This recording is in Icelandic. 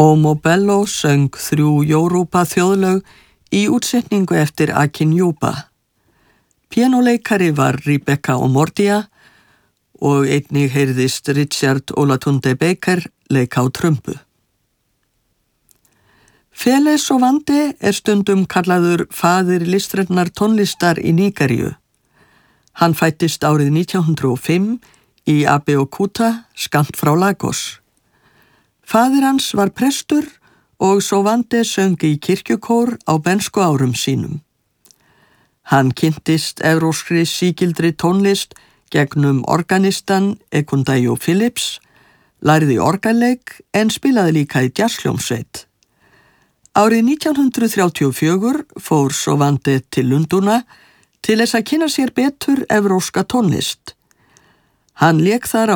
Omo Bello söng 3 Yoruba þjóðlög í útsetningu eftir Akin Yuba. Píanóleikari var Rebecca Omordia og einnig heyrðist Richard Olatunde Baker leika á trumbu. Fele Sowande stundum kallaður faðir listrænnar tónlistar í Nígeríu. Hann fæddist árið 1905 í Abeokuta, skammt frá Lagos. Faðir hans var prestur og Sowande söng í kirkjukór á bernsku árum sínum. Hann kynntist evrópskri sígildri tónlist gegnum organistan Ekundayo Phillips, lærði orgelleik en spilaði líka í jazzhljómsveit. Árið 1934 fór Sowande til Lundúna til þess að kynna sér betur evrópska tónlist. Hann lék þar á